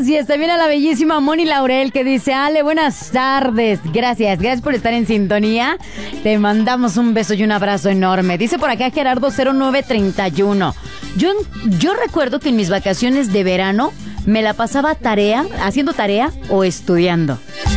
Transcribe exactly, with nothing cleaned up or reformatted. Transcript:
Gracias. También a la bellísima Moni Laurel que dice, Ale, buenas tardes. Gracias, gracias por estar en sintonía. Te mandamos un beso y un abrazo enorme. Dice por acá Gerardo cero nueve treinta y uno. Yo, yo recuerdo que en mis vacaciones de verano me la pasaba tarea, haciendo tarea o estudiando.